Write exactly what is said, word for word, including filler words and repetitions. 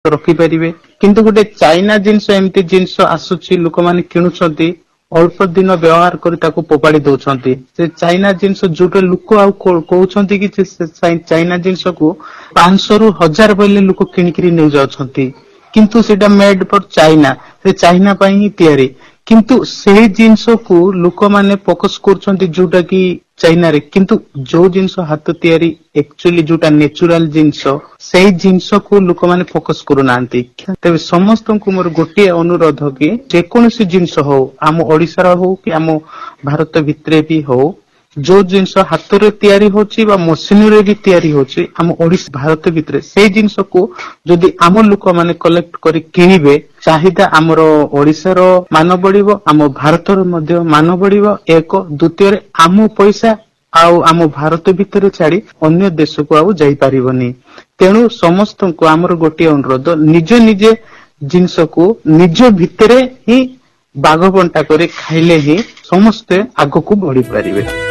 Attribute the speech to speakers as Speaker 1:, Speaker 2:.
Speaker 1: ରଖିପାରିବେ। କିନ୍ତୁ ଗୋଟେ ଚାଇନା ଜିନିଷ ଏମିତି ଜିନିଷ ଆସୁଛି ଲୋକମାନେ କିଣୁଛନ୍ତି, ଅଳ୍ପ ଦିନ ବ୍ୟବହାର କରି ତାକୁ ଫୋପାଡି ଦଉଛନ୍ତି। ସେ ଚାଇନା ଜିନିଷ ଯୋଉଟା ଲୋକ ଆଉ କହୁଛନ୍ତି କି ସେ ଚାଇନା ଜିନିଷକୁ ପାଞ୍ଚଶହ ରୁ ହଜାର ବୋଇଲେ ଲୋକ କିଣିକିରି ନେଇଯାଉଛନ୍ତି। କିନ୍ତୁ ସେଇଟା ମେଡ ଫର ଚାଇନା, ସେ ଚାଇନା ପାଇଁ ହିଁ ତିଆରି। କିନ୍ତୁ ସେଇ ଜିନିଷକୁ ଲୋକମାନେ ଫୋକସ କରୁଛନ୍ତି ଯୋଉଟା କି ଚାଇନାରେ, କିନ୍ତୁ ଯୋଉ ଜିନିଷ ହାତ ତିଆରି ଆକ୍ଚୁଆଲି ଯୋଉଟା ନେଚୁରାଲ ଜିନିଷ, ସେଇ ଜିନିଷକୁ ଲୋକମାନେ ଫୋକସ କରୁନାହାନ୍ତି। ତେବେ ସମସ୍ତଙ୍କୁ ମୋର ଗୋଟିଏ ଅନୁରୋଧ କି ଯେକୌଣସି ଜିନିଷ ହଉ, ଆମ ଓଡିଶାର ହଉ କି ଆମ ଭାରତ ଭିତରେ ବି ହଉ, ଯୋଉ ଜିନିଷ ହାତରେ ତିଆରି ହଉଛି ବା ମେସିନରେ ବି ତିଆରି ହଉଛି ଆମ ଓଡିଶା ଭାରତ ଭିତରେ, ସେଇ ଜିନିଷକୁ ଯଦି ଆମ ଲୋକମାନେ କଲେକ୍ଟ କରି କିଣିବେ, ଚାହିଦା ଆମର ଓଡିଶାର ମାନ ବଢିବ, ଆମ ଭାରତର ମଧ୍ୟ ମାନ ବଢିବ। ଏକ ଦ୍ୱିତୀୟରେ ଆମ ପଇସା ଆଉ ଆମ ଭାରତ ଭିତରେ ଛାଡି ଅନ୍ୟ ଦେଶକୁ ଆଉ ଯାଇପାରିବନି। ତେଣୁ ସମସ୍ତଙ୍କୁ ଆମର ଗୋଟିଏ ଅନୁରୋଧ, ନିଜ ନିଜେ ଜିନିଷକୁ ନିଜ ଭିତରେ ହିଁ ବାଗ ବଣ୍ଟା କରି ଖାଇଲେ ହିଁ ସମସ୍ତେ ଆଗକୁ ବଢି ପାରିବେ।